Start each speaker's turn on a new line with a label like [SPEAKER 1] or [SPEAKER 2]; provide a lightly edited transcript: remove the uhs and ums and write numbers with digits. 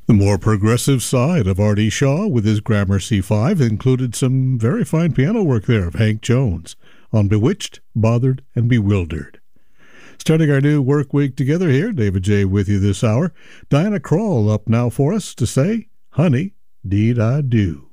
[SPEAKER 1] The more progressive side of R.D. Shaw with his Gramercy 5 included some very fine piano work there of Hank Jones on Bewitched, Bothered, and Bewildered. Starting our new work week together here, David J. with you this hour. Diana Krall up now for us to say, Honey, Deed I Do.